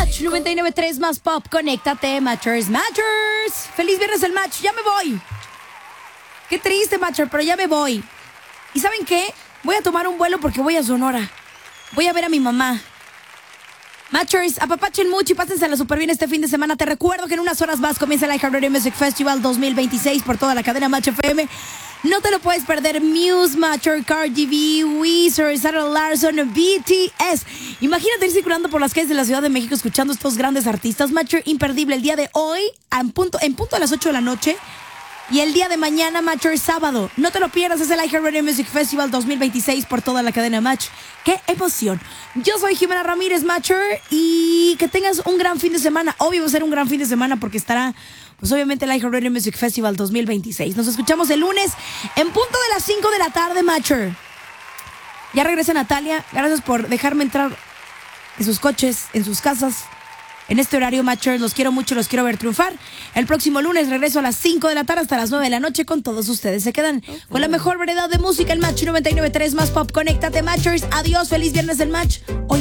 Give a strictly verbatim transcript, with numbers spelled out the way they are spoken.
Match noventa y nueve punto tres más pop. Conéctate, Matchers, Matchers. Feliz viernes el Match. Ya me voy. Qué triste, Matcher, pero ya me voy. ¿Y saben qué? Voy a tomar un vuelo porque voy a Sonora. Voy a ver a mi mamá. Matchers, apapachen mucho y pásensela súper bien este fin de semana. Te recuerdo que en unas horas más comienza el iHeartRadio Music Festival dos mil veintiséis por toda la cadena Match F M. No te lo puedes perder. Muse, Matcher, Cardi B, Weezer, Sarah Larson, B T S. Imagínate ir circulando por las calles de la Ciudad de México escuchando estos grandes artistas. Matcher, imperdible el día de hoy en punto, en punto a las ocho de la noche. Y el día de mañana, Matcher, sábado. No te lo pierdas, es el iHeartRadio Music Festival dos mil veintiséis por toda la cadena Match. ¡Qué emoción! Yo soy Jimena Ramírez, Matcher, y que tengas un gran fin de semana. Obvio va a ser un gran fin de semana porque estará, pues obviamente, el iHeartRadio Music Festival dos mil veintiséis. Nos escuchamos el lunes en punto de las cinco de la tarde, Matcher. Ya regresa Natalia. Gracias por dejarme entrar en sus coches, en sus casas. En este horario, Matchers, los quiero mucho, los quiero ver triunfar. El próximo lunes regreso a las cinco de la tarde hasta las nueve de la noche con todos ustedes. Se quedan okay con la mejor variedad de música, el Match noventa y nueve punto tres más pop. Conéctate, Matchers. Adiós, feliz viernes del Match. Hoy